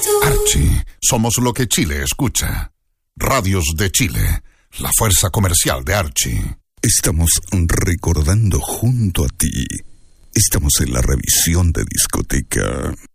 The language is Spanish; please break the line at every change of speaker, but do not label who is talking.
Archie, somos lo que Chile escucha. Radios de Chile, la fuerza comercial de Archie.
Estamos recordando junto a ti. Estamos en la revisión de discoteca.